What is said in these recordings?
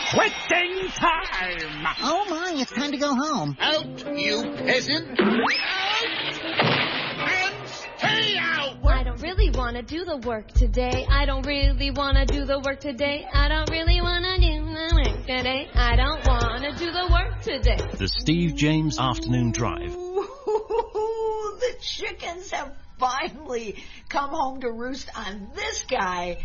Quitting time! Oh my, it's time to go home. Out, you peasant! Out! And stay out! I don't really want to do the work today. I don't really want to do the work today. I don't really want to do the work today. I don't want to do the work today. The Steve James Afternoon Drive. Ooh, the chickens have finally come home to roost on this guy.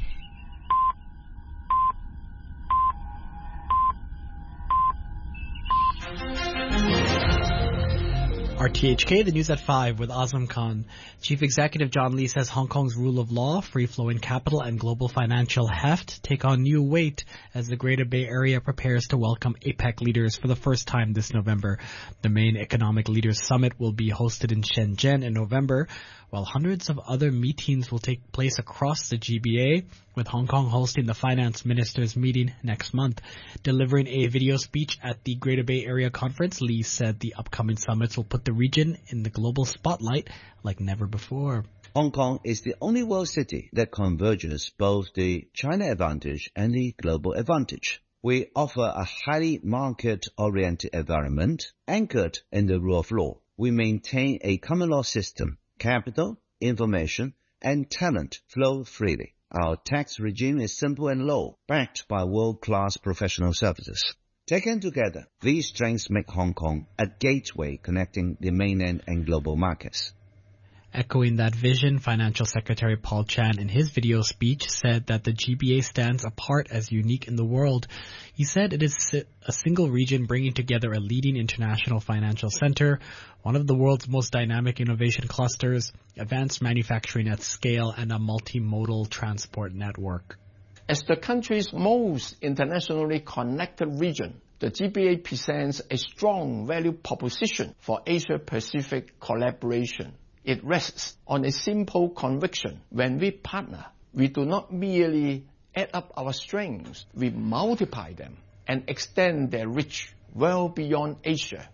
RTHK, the news at 5 with Azam Khan. Chief Executive John Lee says Hong Kong's rule of law, free-flowing capital and global financial heft take on new weight as the Greater Bay Area prepares to welcome APEC leaders for the first time this November. The main economic leaders summit will be hosted in Shenzhen in November, while hundreds of other meetings will take place across the GBA, with Hong Kong hosting the finance ministers meeting next month. Delivering a video speech at the Greater Bay Area Conference, Lee said the upcoming summits will put the region in the global spotlight like never before. Hong Kong is the only world city that converges both the China advantage and the global advantage. We offer a highly market-oriented environment anchored in the rule of law. We maintain a common law system. Capital, information, and talent flow freely. Our tax regime is simple and low, backed by world-class professional services. Taken together, these strengths make Hong Kong a gateway connecting the mainland and global markets. Echoing that vision, Financial Secretary Paul Chan in his video speech said that the GBA stands apart as unique in the world. He said it is a single region bringing together a leading international financial center, one of the world's most dynamic innovation clusters, advanced manufacturing at scale, and a multimodal transport network. As the country's most internationally connected region, the GBA presents a strong value proposition for Asia-Pacific collaboration. It rests on a simple conviction. When we partner, we do not merely add up our strengths, we multiply them and extend their reach well beyond Asia.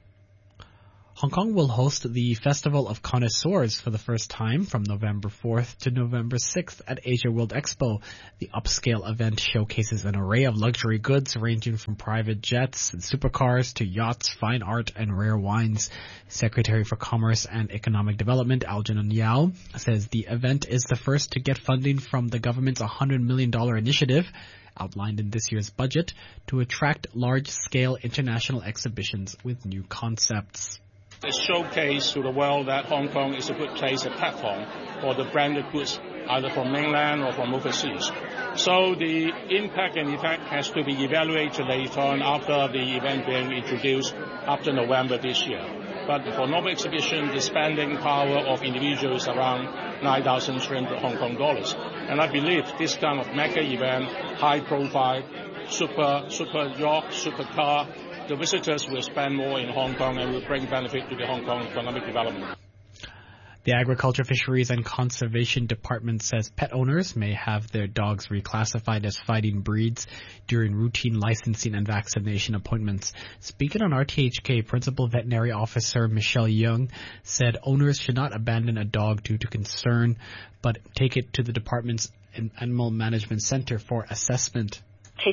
Hong Kong will host the Festival of Connoisseurs for the first time from November 4th to November 6th at Asia World Expo. The upscale event showcases an array of luxury goods ranging from private jets and supercars to yachts, fine art, and rare wines. Secretary for Commerce and Economic Development Algernon Yao says the event is the first to get funding from the government's $100 million initiative outlined in this year's budget to attract large-scale international exhibitions with new concepts. It showcases to the world that Hong Kong is a good place, a platform for the branded goods, either from mainland or from overseas. So the impact and effect has to be evaluated later on after the event being introduced after November this year. But for Nobel exhibition, the spending power of individuals is around 9,300 Hong Kong dollars. And I believe this kind of mega event, high profile, super yacht, super car, the visitors will spend more in Hong Kong and will bring benefit to the Hong Kong economic development. The Agriculture, Fisheries and Conservation Department says pet owners may have their dogs reclassified as fighting breeds during routine licensing and vaccination appointments. Speaking on RTHK, Principal Veterinary Officer Michelle Young said owners should not abandon a dog due to concern, but take it to the department's Animal Management Center for assessment.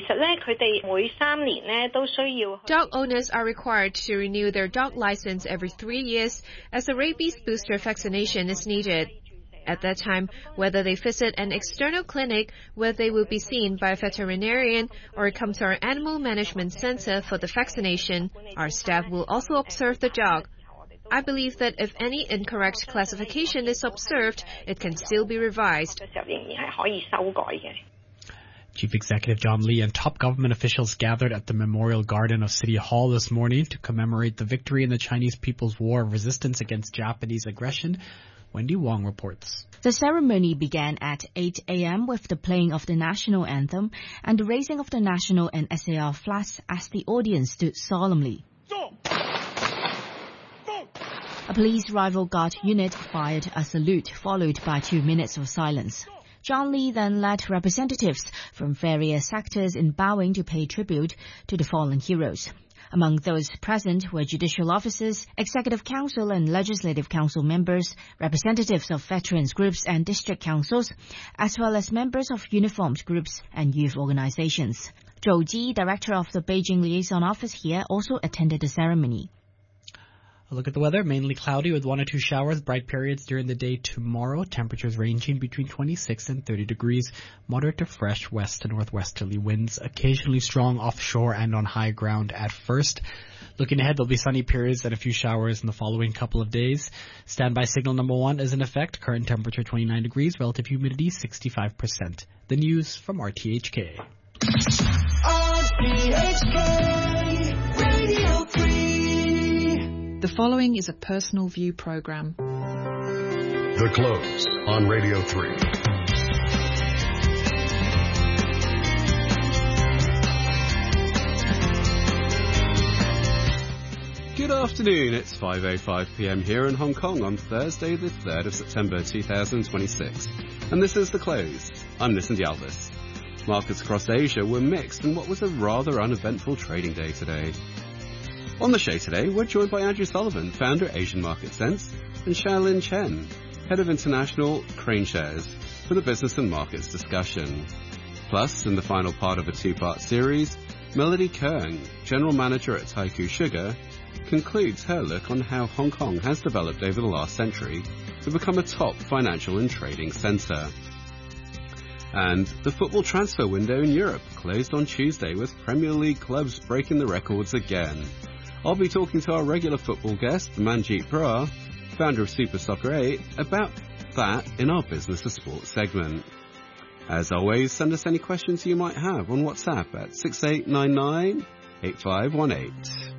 Dog owners are required to renew their dog license every 3 years as a rabies booster vaccination is needed. At that time, whether they visit an external clinic where they will be seen by a veterinarian or come to our Animal Management Center for the vaccination, our staff will also observe the dog. I believe that if any incorrect classification is observed, it can still be revised. Chief Executive John Lee and top government officials gathered at the Memorial Garden of City Hall this morning to commemorate the victory in the Chinese People's War of Resistance against Japanese aggression. Wendy Wong reports. The ceremony began at 8 a.m. with the playing of the national anthem and the raising of the national and SAR flags as the audience stood solemnly. A police rival guard unit fired a salute, followed by 2 minutes of silence. John Lee then led representatives from various sectors in bowing to pay tribute to the fallen heroes. Among those present were judicial officers, executive council and legislative council members, representatives of veterans groups and district councils, as well as members of uniformed groups and youth organizations. Zhou Ji, director of the Beijing Liaison Office here, also attended the ceremony. A look at the weather, mainly cloudy with 1 or 2 showers, bright periods during the day tomorrow, temperatures ranging between 26 and 30 degrees, moderate to fresh west to northwesterly winds, occasionally strong offshore and on high ground at first. Looking ahead, there'll be sunny periods and a few showers in the following couple of days. Standby signal number 1 is in effect, current temperature 29 degrees, relative humidity 65%. The news from RTHK. RTHK Radio 3. The following is a personal view program. The Close on Radio 3. Good afternoon, it's 5:05 p.m. here in Hong Kong on Thursday the 3rd of September 2026. And this is The Close. I'm Nissan Alvis. Markets across Asia were mixed in what was a rather uneventful trading day today. On the show today, we're joined by Andrew Sullivan, founder at Asian Market Sense, and Xiaolin Chen, head of international Crane Shares, for the business and markets discussion. Plus, in the final part of a 2-part series, Melody Keung, general manager at Taikoo Sugar, concludes her look on how Hong Kong has developed over the last century to become a top financial and trading centre. And the football transfer window in Europe closed on Tuesday with Premier League clubs breaking the records again. I'll be talking to our regular football guest, Manjeet Brar, founder of Super Soccer 8, about that in our Business to Sports segment. As always, send us any questions you might have on WhatsApp at 6899 8518.